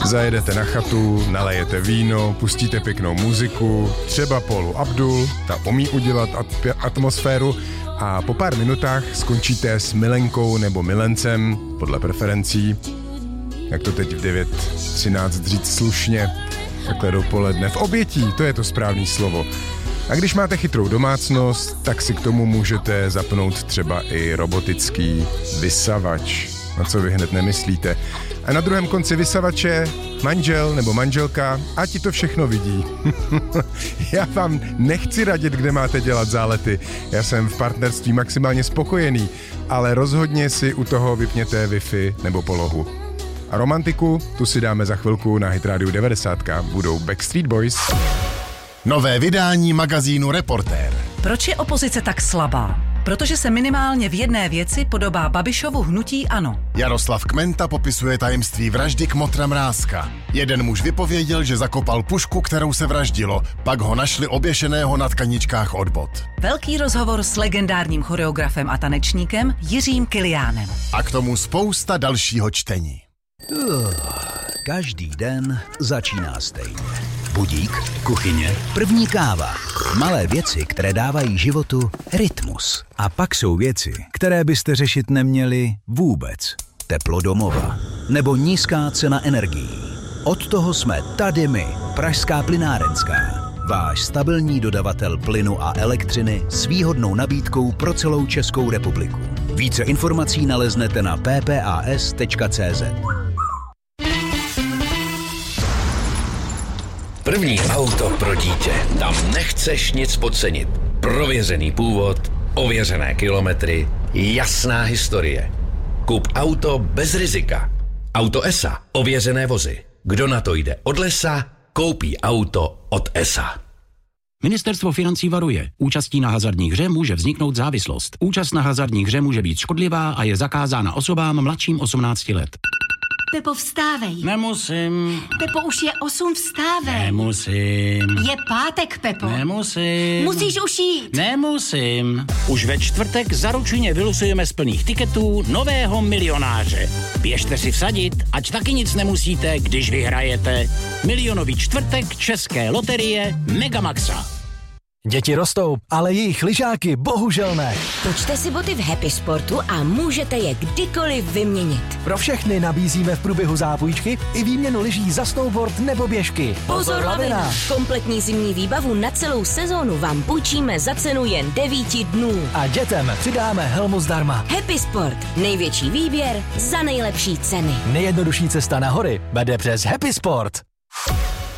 Zajedete na chatu, nalejete víno, pustíte pěknou muziku, třeba Paulu Abdul, ta umí udělat atmosféru a po pár minutách skončíte s milenkou nebo milencem, podle preferencí, jak to teď v 9:13 říct slušně, takhle dopoledne, v obětí, to je to správný slovo. A když máte chytrou domácnost, tak si k tomu můžete zapnout třeba i robotický vysavač, na co vy hned nemyslíte. A na druhém konci vysavače manžel nebo manželka a ti to všechno vidí. Já vám nechci radit, kde máte dělat zálety. Já jsem v partnerství maximálně spokojený, ale rozhodně si u toho vypněte Wi-Fi nebo polohu. A romantiku, tu si dáme za chvilku na Hit Radio 90. Budou Backstreet Boys. Nové vydání magazínu Reportér. Proč je opozice tak slabá? Protože se minimálně v jedné věci podobá Babišovu hnutí ANO. Jaroslav Kmenta popisuje tajemství vraždy Kmotra Mrázka. Jeden muž vypověděl, že zakopal pušku, kterou se vraždilo, pak ho našli oběšeného na tkaničkách od bot. Velký rozhovor s legendárním choreografem a tanečníkem Jiřím Kiliánem. A k tomu spousta dalšího čtení. Každý den začíná stejně. Budík, kuchyně, první káva. Malé věci, které dávají životu rytmus. A pak jsou věci, které byste řešit neměli vůbec. Teplo domova nebo nízká cena energií. Od toho jsme tady my, Pražská plynárenská. Váš stabilní dodavatel plynu a elektřiny s výhodnou nabídkou pro celou Českou republiku. Více informací naleznete na ppas.cz. První auto pro dítě. Tam nechceš nic podcenit. Prověřený původ, ověřené kilometry, jasná historie. Kup auto bez rizika. Auto ESA. Ověřené vozy. Kdo na to jde od lesa, koupí auto od ESA. Ministerstvo financí varuje. Účastí na hazardní hře může vzniknout závislost. Účast na hazardní hře může být škodlivá a je zakázána osobám mladším 18 let. Pepo, vstávej. Nemusím. Pepo, už je 8, vstávej. Nemusím. Je pátek, Pepo. Nemusím. Musíš už jít. Nemusím. Už ve čtvrtek zaručeně vylosujeme z plných tiketů nového milionáře. Běžte si vsadit, ať taky nic nemusíte, když vyhrajete. Milionový čtvrtek České loterie Megamaxa. Děti rostou, ale jejich lyžáky bohužel ne. Točte si boty v Happy Sportu a můžete je kdykoliv vyměnit. Pro všechny nabízíme v průběhu zápůjčky i výměnu lyží za snowboard nebo běžky. Pozor, lavina! Kompletní zimní výbavu na celou sezónu vám půjčíme za cenu jen 9 dnů. A dětem přidáme helmu zdarma. Happy Sport. Největší výběr za nejlepší ceny. Nejjednodušší cesta na hory vede přes Happy Sport.